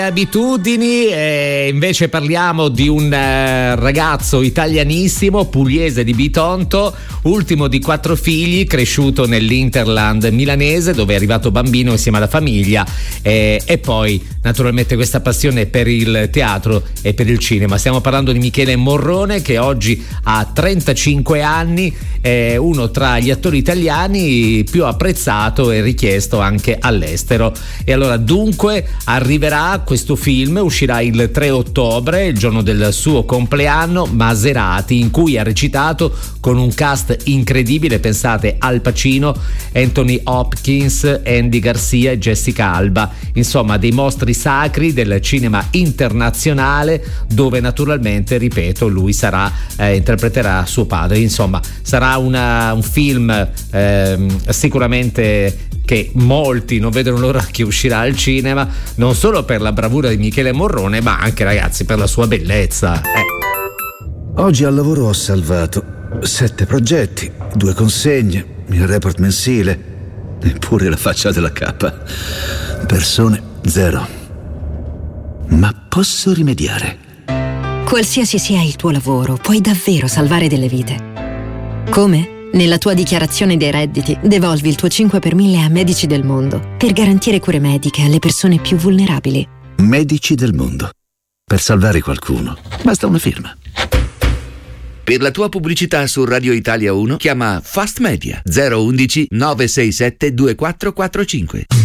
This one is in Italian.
Abitudini, invece parliamo di un ragazzo italianissimo, pugliese di Bitonto, ultimo di 4 figli, cresciuto nell'Interland milanese dove è arrivato bambino insieme alla famiglia, e poi naturalmente questa passione per il teatro e per il cinema. Stiamo parlando di Michele Morrone, che oggi ha 35 anni, è uno tra gli attori italiani più apprezzato e richiesto anche all'estero. E allora dunque arriverà questo film, uscirà il 3 ottobre, il giorno del suo compleanno, Maserati, in cui ha recitato con un cast incredibile. Pensate: Al Pacino, Anthony Hopkins, Andy Garcia e Jessica Alba, insomma dei mostri sacri del cinema internazionale, dove naturalmente, ripeto, lui interpreterà suo padre. Insomma sarà un film sicuramente che molti non vedono l'ora che uscirà al cinema, non solo per la bravura di Michele Morrone, ma anche, ragazzi, per la sua bellezza. Oggi al lavoro ho salvato 7 progetti, 2 consegne, il report mensile, eppure la faccia della cappa. Persone 0. Ma posso rimediare. Qualsiasi sia il tuo lavoro, puoi davvero salvare delle vite. Come? Nella tua dichiarazione dei redditi devolvi il tuo 5 per 1000 a Medici del Mondo per garantire cure mediche alle persone più vulnerabili. Medici del Mondo. Per salvare qualcuno basta una firma. Per la tua pubblicità su Radio Italia 1 chiama Fast Media 011 967 2445.